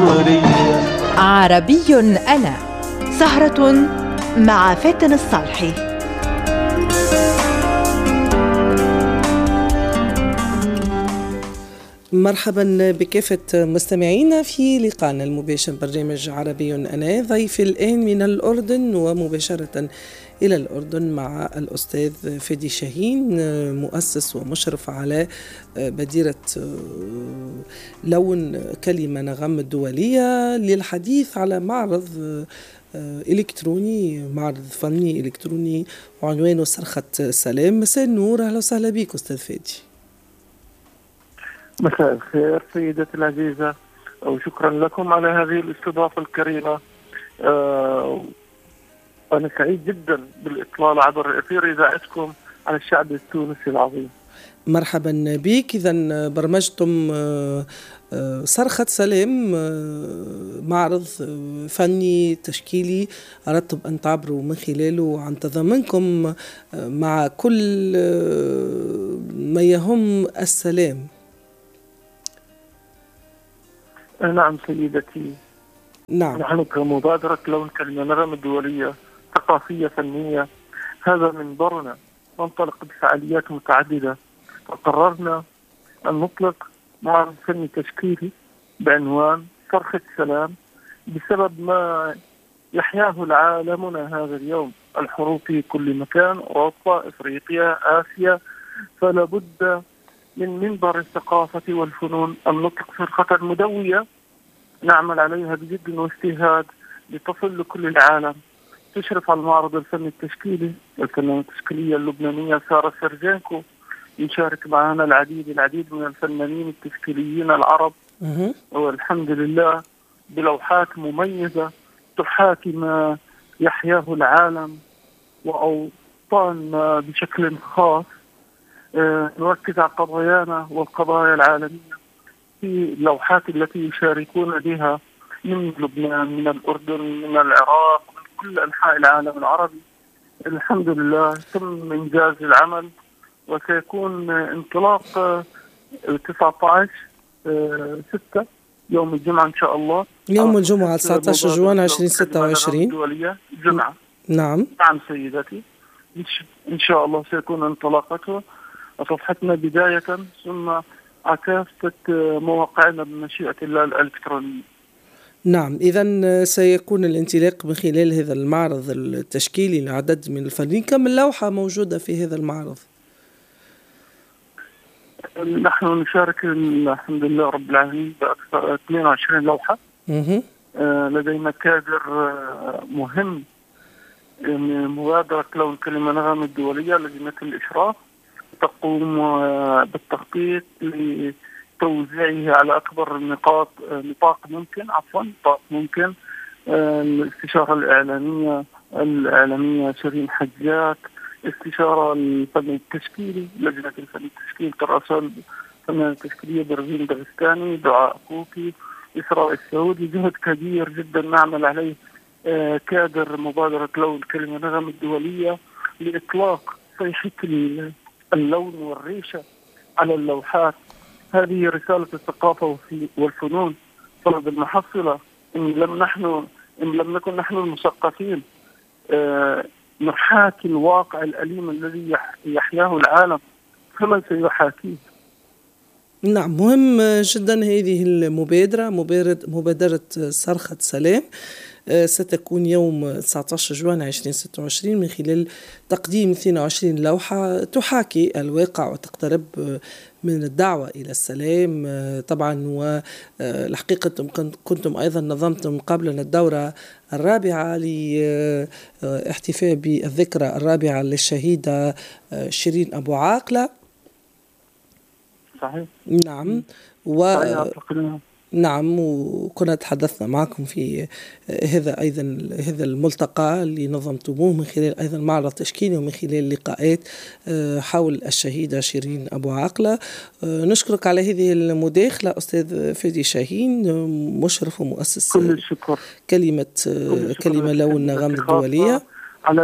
صغرية. عربي أنا، سهرة مع فاتن الصالحي. مرحبا بكافة مستمعينا في لقاءنا المباشر برنامج عربي أنا. ضيفي الآن من الأردن ومباشرة إلى الأردن مع الأستاذ فادي شاهين، مؤسس ومشرف على بديرة لون كلمة نغم الدولية، للحديث على معرض إلكتروني، معرض فني إلكتروني وعنوانه صرخة سلام. مساء النور، أهلا وسهلا بك أستاذ فادي. مساء الخير سيدتي العزيزة، وشكرا لكم على هذه الاستضافة الكريمة. أنا سعيد جدا بالإطلال عبر أثير إذاعتكم على الشعب التونسي العظيم. مرحبا بك. إذا برمجتم صرخة سلام، معرض فني تشكيلي أردتم أن تعبروا من خلاله عن تضامنكم مع كل ما يهم السلام. نعم سيدتي، نعم. نحن كمبادرة لون كلمة نغم الدولية ثقافية فنية، هذا منبرنا، ننطلق بفعاليات متعددة، وقررنا أن نطلق معرض فني تشكيلي بعنوان صرخة سلام بسبب ما يحياه العالمنا هذا اليوم، الحروب في كل مكان، أوروبا، إفريقيا، آسيا، فلا بد من منبر الثقافة والفنون أن نطلق صرخة مدوية نعمل عليها بجد واجتهاد لتصل لكل العالم. تشرف على المعرض الفني التشكيلي الفنانة التشكيلية اللبنانية سارة سيرجانكو، يشارك معنا العديد من الفنانين التشكيليين العرب، والحمد لله بلوحات مميزة تحاكي ما يحياه العالم وأوطاننا بشكل خاص. نركز على قضايانا والقضايا العالمية في اللوحات التي يشاركون بها من لبنان، من الأردن، من العراق، من كل أنحاء العالم العربي. الحمد لله تم إنجاز العمل، وسيكون انطلاق 19/6 يوم الجمعة إن شاء الله، يوم الجمعة 19 جوان 2026 دولية جمعة. نعم سيدتي، إن شاء الله سيكون انطلاقته صفحتنا بداية، ثم على كافة مواقعنا بمشيئة الله الإلكترونية. نعم، إذن سيكون الانطلاق من خلال هذا المعرض التشكيلي لعدد من الفنانين. كم اللوحة موجودة في هذا المعرض؟ نحن نشارك الحمد لله رب العالمين بأكثر 22 لوحة. لدينا كادر مهم من مبادرة لون كلمة نغم الدولية، لجنة الإشراف تقوم بالتخطيط لتوزيعه على أكبر نطاق ممكن. الاستشارة الإعلامية شيرين حجات، استشارة الفن التشكيلي، لجنة الفن التشكيلي ترأسها الفنانة التشكيلية برزين دغستاني، دعاء كوكي، إسراء السعودي. جهد كبير جدا نعمل عليه كادر مبادرة لون كلمة نغم الدولية لإطلاق صيحة اللون والريشة على اللوحات. هذه رسالة الثقافة والفنون. طلب المحصلة إن لم نكن نحن المثقفين نحاكي الواقع الأليم الذي يحياه العالم، فمن سيحاكيه؟ نعم، مهم جدا هذه المبادرة، مبادرة صرخة سلام. ستكون يوم 19 جوان 2026 من خلال تقديم 22 لوحة تحاكي الواقع وتقترب من الدعوة إلى السلام. طبعا والحقيقة كنتم أيضا نظمتم قبلنا الدورة الرابعة لاحتفاء بالذكرى الرابعة للشهيدة شيرين أبو عاقلة. صحيح. نعم. نعم، وكنا تحدثنا معكم في هذا الملتقى اللي نظمتموه من خلال أيضا معرض تشكيلي ومن خلال لقاءات حول الشهيدة شيرين أبو عاقلة. نشكرك على هذه المداخلة أستاذ فادي شاهين، مشرف ومؤسس كل الشكر. كلمة لون نغم الدولية، على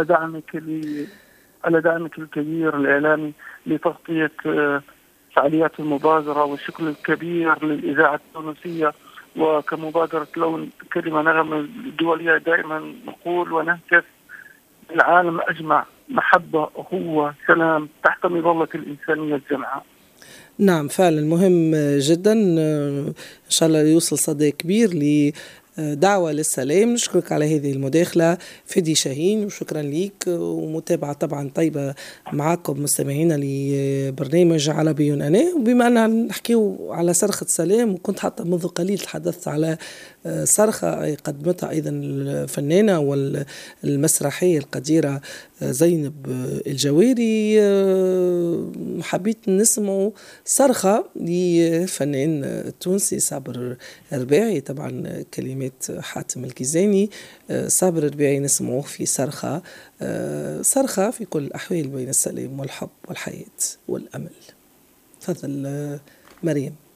دعمك الكبير الإعلامي لتغطية فعاليات المبادرة، والشكر الكبير للإذاعة التونسية وكمبادرة لون كلمة نغمة الدولية دائما نقول ونهتف العالم أجمع محبة أخوة سلام تحت مظلة الإنسانية الجمعاء. نعم فعلا مهم جدا، إن شاء الله يوصل صدى كبير دعوة للسلام. نشكرك على هذه المداخلة فدي شاهين، وشكرا ليك، ومتابعة طبعا طيبة معكم مستمعينا لبرنامج عربي أنا. وبما أننا نحكيه على صرخة سلام، وكنت حتى منذ قليل تحدثت على صرخة قدمتها أيضا الفنانة والمسرحية القديرة زينب الجويري، حبيت نسمع صرخة لفنان تونسي صابر الرباعي، طبعا كلمات حاتم الكيزاني. صابر الرباعي نسمعه في صرخة في كل الأحوال بين السلام والحب والحياة والأمل. تفضل مريم.